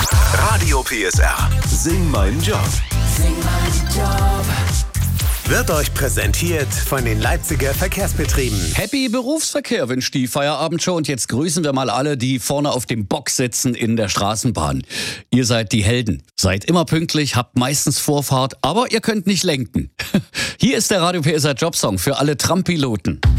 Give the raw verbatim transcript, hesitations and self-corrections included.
Radio P S R. Sing meinen Job. Sing meinen Job. Wird euch präsentiert von den Leipziger Verkehrsbetrieben. Happy Berufsverkehr wünscht die Feierabendshow. Und jetzt grüßen wir mal alle, die vorne auf dem Bock sitzen in der Straßenbahn. Ihr seid die Helden. Seid immer pünktlich, habt meistens Vorfahrt, aber ihr könnt nicht lenken. Hier ist der Radio P S R Jobsong für alle Trampiloten.